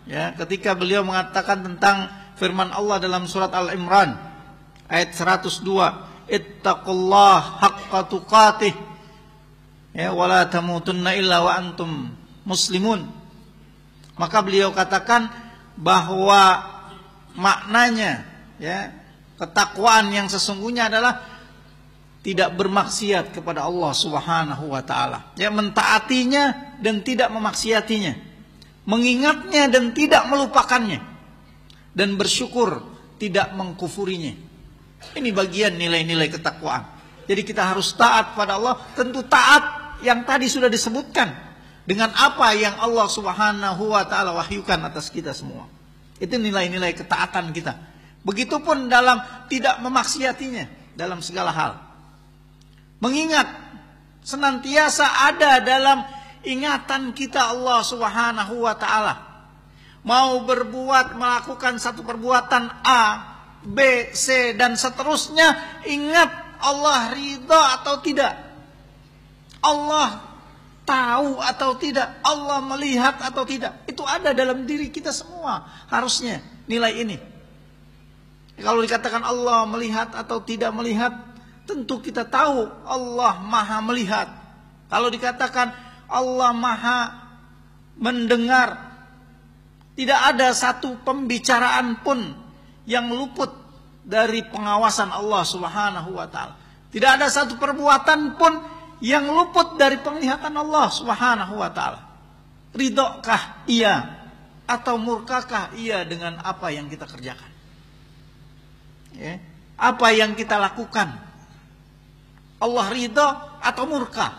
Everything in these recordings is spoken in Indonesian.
ya, ketika beliau mengatakan tentang firman Allah dalam surat Al-Imran ayat 102, ittaqullah haqqa tuqatih, ya, wala tamutunna illa wa antum muslimun. Maka beliau katakan bahwa maknanya, ya, ketakwaan yang sesungguhnya adalah tidak bermaksiat kepada Allah Subhanahu wa taala, ya, mentaatinya dan tidak memaksiatinya, mengingatnya dan tidak melupakannya, dan bersyukur tidak mengkufurinya. Ini bagian nilai-nilai ketakwaan. Jadi kita harus taat pada Allah, tentu taat yang tadi sudah disebutkan dengan apa yang Allah Subhanahu wa taala wahyukan atas kita semua. Itu nilai-nilai ketaatan kita. Begitupun dalam tidak memaksiatinya dalam segala hal. Mengingat senantiasa ada dalam ingatan kita Allah Subhanahu wa taala. Mau berbuat, melakukan satu perbuatan A, B, C dan seterusnya, ingat Allah ridha atau tidak, Allah tahu atau tidak, Allah melihat atau tidak. Itu ada dalam diri kita semua harusnya nilai ini. Kalau dikatakan Allah melihat atau tidak melihat, tentu kita tahu Allah maha melihat. Kalau dikatakan Allah maha mendengar, tidak ada satu pembicaraan pun yang luput dari pengawasan Allah Subhanahu wa taala. Tidak ada satu perbuatan pun yang luput dari penglihatan Allah Subhanahu wa taala. Ridhokah ia atau murkakah ia dengan apa yang kita kerjakan? Ya, apa yang kita lakukan? Allah ridha atau murka?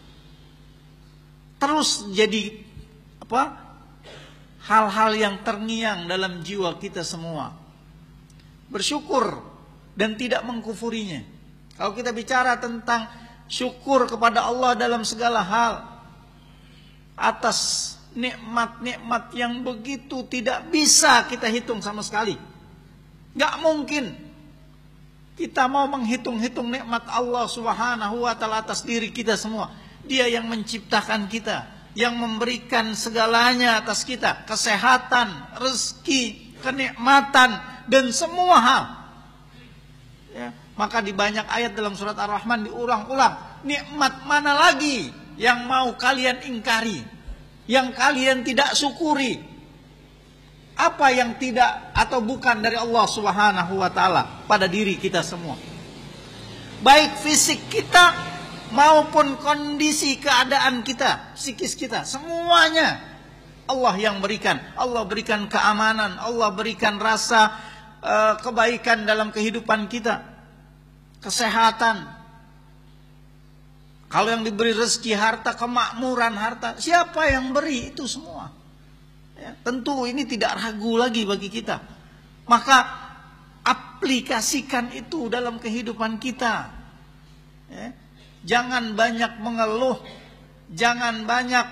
Terus jadi apa? Hal-hal yang terngiang dalam jiwa kita semua. Bersyukur dan tidak mengkufurinya. Kalau kita bicara tentang syukur kepada Allah dalam segala hal, atas nikmat-nikmat yang begitu tidak bisa kita hitung sama sekali. Gak mungkin kita mau menghitung-hitung nikmat Allah Subhanahu wa taala atas diri kita semua. Dia yang menciptakan kita, yang memberikan segalanya atas kita, kesehatan, rezeki, kenikmatan dan semua hal. Ya, maka di banyak ayat dalam surat Ar-Rahman diulang-ulang, nikmat mana lagi yang mau kalian ingkari, yang kalian tidak syukuri? Apa yang tidak atau bukan dari Allah Subhanahu wa taala pada diri kita semua? Baik fisik kita maupun kondisi keadaan kita, psikis kita, semuanya Allah yang berikan. Allah berikan keamanan, Allah berikan rasa kebaikan dalam kehidupan kita, kesehatan. Kalau yang diberi rezeki harta, kemakmuran harta, siapa yang beri itu semua? Ya, tentu ini tidak ragu lagi bagi kita. Maka aplikasikan itu dalam kehidupan kita. Ya, jangan banyak mengeluh, jangan banyak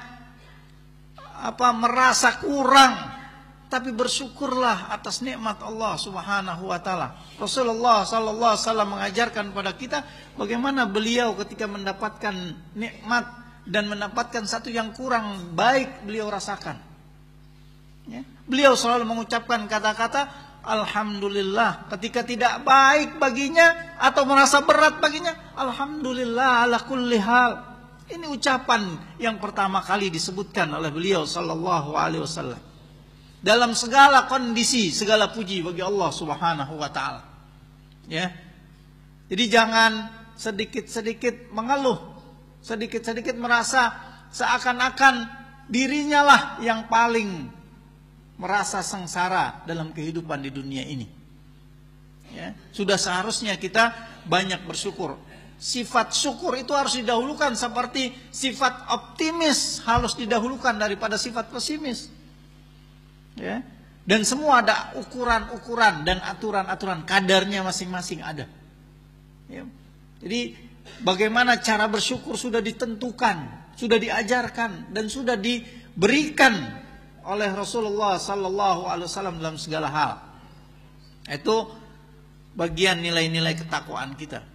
merasa kurang, tapi bersyukurlah atas nikmat Allah Subhanahu wa taala. Rasulullah sallallahu alaihi wasallam mengajarkan kepada kita bagaimana beliau ketika mendapatkan nikmat dan mendapatkan satu yang kurang baik beliau rasakan. Ya, beliau selalu mengucapkan kata-kata alhamdulillah ketika tidak baik baginya atau merasa berat baginya. Alhamdulillah ala kulli hal. Ini ucapan yang pertama kali disebutkan oleh beliau sallallahu alaihi wasallam. Dalam segala kondisi, segala puji bagi Allah Subhanahu wa taala. Ya. Jadi jangan sedikit-sedikit mengeluh, sedikit-sedikit merasa seakan-akan dirinya lah yang paling merasa sengsara dalam kehidupan di dunia ini. Ya, sudah seharusnya kita banyak bersyukur. Sifat syukur itu harus didahulukan, seperti sifat optimis harus didahulukan daripada sifat pesimis. Ya, dan semua ada ukuran-ukuran dan aturan-aturan, kadarnya masing-masing ada. Ya, jadi bagaimana cara bersyukur sudah ditentukan, sudah diajarkan dan sudah diberikan oleh Rasulullah sallallahu alaihi wasallam dalam segala hal. Itu bagian nilai-nilai ketakwaan kita.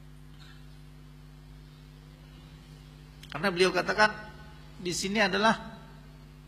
Karena beliau katakan di sini adalah